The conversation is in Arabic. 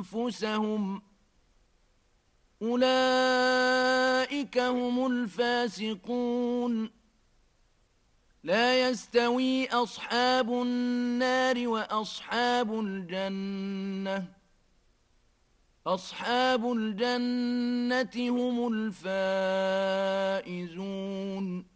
أنفسهم أولئك هم الفاسقون لا يستوي أصحاب النار وأصحاب الجنة أصحاب الجنة هم الفائزون